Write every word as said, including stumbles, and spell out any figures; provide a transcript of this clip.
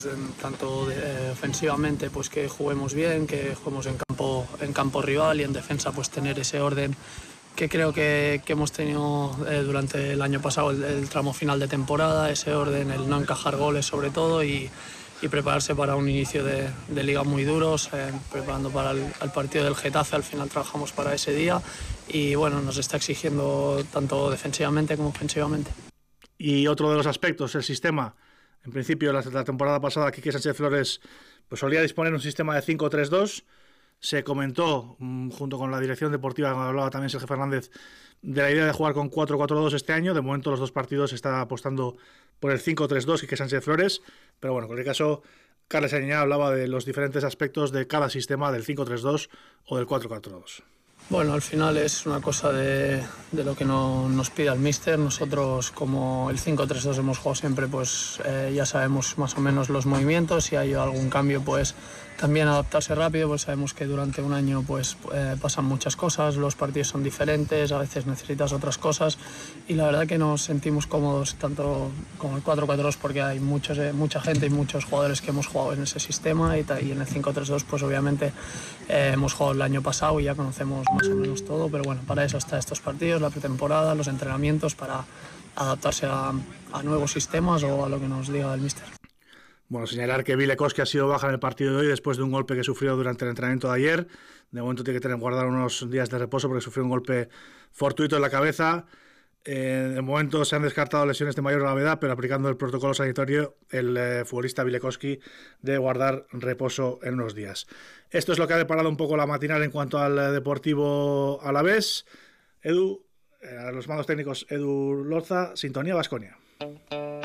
Tanto de, eh, ofensivamente, pues que juguemos bien, que juguemos en campo, en campo rival, y en defensa pues tener ese orden que creo que, que hemos tenido eh, durante el año pasado, el, el tramo final de temporada, ese orden, el no encajar goles sobre todo, y, y prepararse para un inicio de, de liga muy duros, eh, preparando para el, el partido del Getafe. Al final trabajamos para ese día y bueno, nos está exigiendo tanto defensivamente como ofensivamente. Y otro de los aspectos, el sistema. En principio, la, la temporada pasada, Quique Sánchez Flores pues solía disponer un sistema de cinco tres dos. Se comentó, mmm, junto con la dirección deportiva, como hablaba también Sergio Fernández, de la idea de jugar con cuatro cuatro dos este año. De momento, los dos partidos está apostando por el cinco tres dos, Quique Sánchez Flores. Pero bueno, en cualquier caso, Carles Añá hablaba de los diferentes aspectos de cada sistema, del cinco tres dos o del cuatro cuatro dos. Bueno, al final es una cosa de, de lo que no, nos pide el míster. Nosotros, como el cinco tres dos hemos jugado siempre, pues eh, ya sabemos más o menos los movimientos. Si hay algún cambio, pues también adaptarse rápido, pues sabemos que durante un año pues eh, pasan muchas cosas, los partidos son diferentes, a veces necesitas otras cosas, y la verdad que nos sentimos cómodos tanto con el cuatro cuatro dos porque hay muchos, eh, mucha gente y muchos jugadores que hemos jugado en ese sistema, y, y en el cinco tres dos pues obviamente eh, hemos jugado el año pasado y ya conocemos más o menos todo, pero bueno, para eso está estos partidos, la pretemporada, los entrenamientos, para adaptarse a, a nuevos sistemas o a lo que nos diga el míster. Bueno, señalar que Bilekoski ha sido baja en el partido de hoy después de un golpe que sufrió durante el entrenamiento de ayer. De momento tiene que tener guardar unos días de reposo porque sufrió un golpe fortuito en la cabeza. Eh, de momento se han descartado lesiones de mayor gravedad, pero aplicando el protocolo sanitario, el eh, futbolista Bilekoski debe guardar reposo en unos días. Esto es lo que ha deparado un poco la matinal en cuanto al eh, Deportivo Alavés. Edu, eh, a los mandos técnicos Edu Loza, Sintonía Baskonia.